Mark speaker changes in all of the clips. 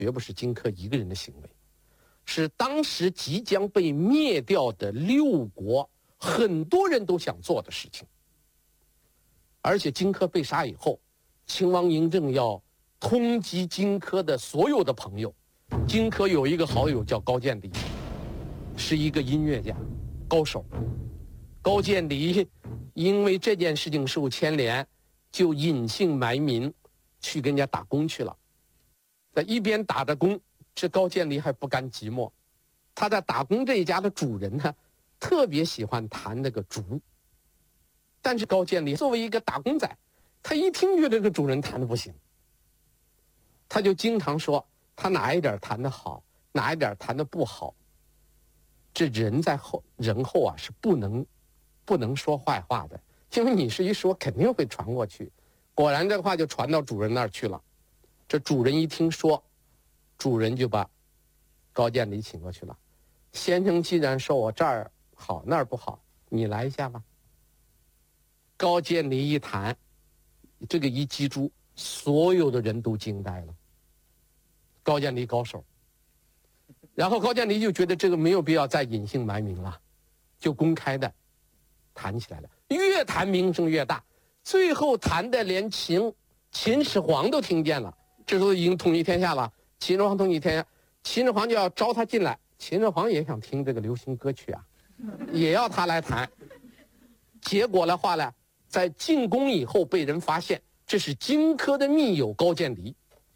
Speaker 1: 绝不是荆轲一个人的行为，是当时即将被灭掉的六国很多人都想做的事情。而且荆轲被杀以后，秦王嬴政要通缉荆轲的所有的朋友。荆轲有一个好友叫高渐离，是一个音乐家高手。高渐离因为这件事情受牵连，就隐姓埋名去跟人家打工去了。在一边打着工，这高渐离还不甘寂寞，他在打工这一家的主人呢，特别喜欢弹那个竹。但是高渐离作为一个打工仔，他一听觉得这个主人弹的不行，他就经常说他哪一点弹得好，哪一点弹得不好。这人在人后啊是不能说坏话的，因为你是一说肯定会传过去。果然这话就传到主人那儿去了。这主人一听说，主人就把高渐离请过去了。先生既然说我这儿好那儿不好，你来一下吧。高渐离一弹，这个一击出，所有的人都惊呆了。高渐离高手。然后高渐离就觉得这个没有必要再隐姓埋名了，就公开的弹起来了，越弹名声越大，最后弹的连秦始皇都听见了。这时候已经统一天下了，秦始皇统一天下，秦始皇就要招他进来。秦始皇也想听这个流行歌曲啊，也要他来弹。结果的话呢，在进宫以后被人发现，这是荆轲的密友高渐离，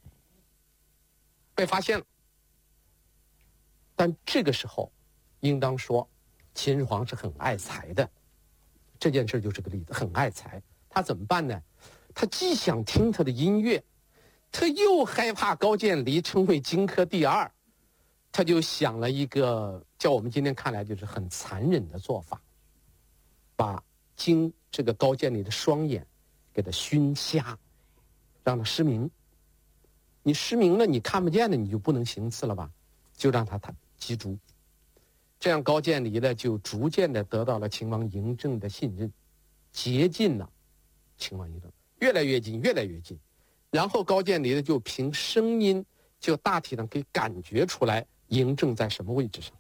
Speaker 1: 被发现了。但这个时候应当说秦始皇是很爱财的，这件事就是个例子，很爱财。他怎么办呢？他既想听他的音乐，他又害怕高渐离成为荆轲第二，他就想了一个叫我们今天看来就是很残忍的做法，把这个高渐离的双眼给他熏瞎，让他失明。你失明了，你看不见的，你就不能行刺了吧？就让他击竹。这样高渐离呢，就逐渐的得到了秦王嬴政的信任，接近了秦王嬴政，越来越近，越来越近。然后高渐离呢，就凭声音，就大体上可以感觉出来嬴政在什么位置上。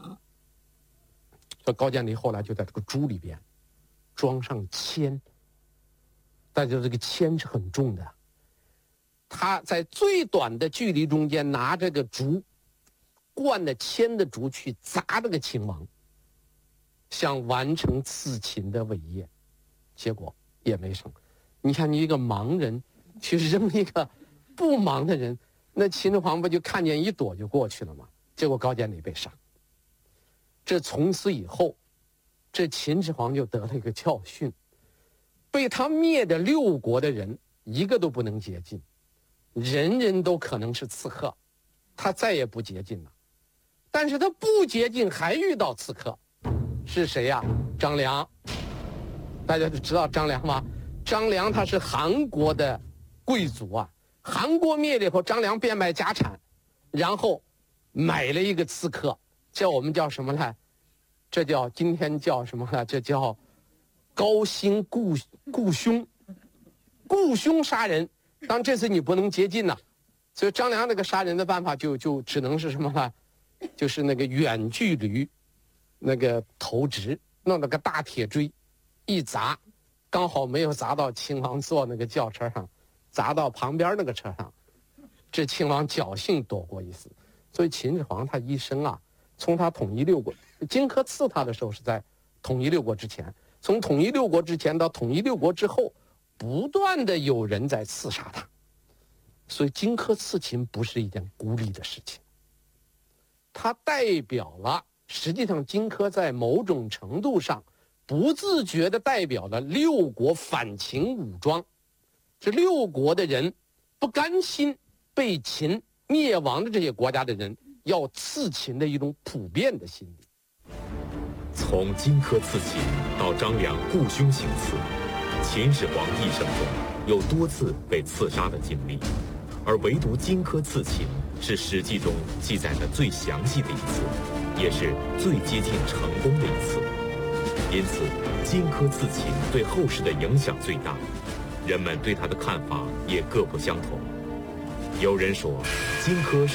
Speaker 1: 所以高渐离后来就在这个竹里边装上铅，大家这个铅是很重的。他在最短的距离中间拿这个竹，灌了铅的竹去砸这个秦王，想完成刺秦的伟业，结果也没成。你看，你一个盲人去扔一个不盲的人，那秦始皇不就看见一躲就过去了吗？结果高渐离被杀。这从此以后，这秦始皇就得了一个教训，被他灭的六国的人一个都不能接近，人人都可能是刺客，他再也不接近了。但是他不接近还遇到刺客，是谁呀？张良。大家都知道张良吗？张良他是韩国的贵族啊，韩国灭了以后，张良变卖家产，然后买了一个刺客，我们叫什么呢？这叫今天叫什么呢？这叫高薪雇凶，雇凶杀人。当这次你不能接近了，所以张良那个杀人的办法就只能是什么呢？就是那个远距离那个投掷，弄了个大铁锥一砸，刚好没有砸到秦王坐那个轿车上，砸到旁边那个车上，这秦王侥幸躲过一死。所以秦始皇他一生啊，从他统一六国，荆轲刺他的时候是在统一六国之前，从统一六国之前到统一六国之后，不断的有人在刺杀他。所以荆轲刺秦不是一件孤立的事情，它代表了，实际上荆轲在某种程度上不自觉地代表了六国反秦武装，这六国的人不甘心被秦灭亡的这些国家的人要刺秦的一种普遍的心理。
Speaker 2: 从荆轲刺秦到张良雇凶行刺，秦始皇一生中有多次被刺杀的经历，而唯独荆轲刺秦是《史记》中记载的最详细的一次，也是最接近成功的一次。因此，荆轲刺秦对后世的影响最大，人们对他的看法也各不相同。有人说，荆轲是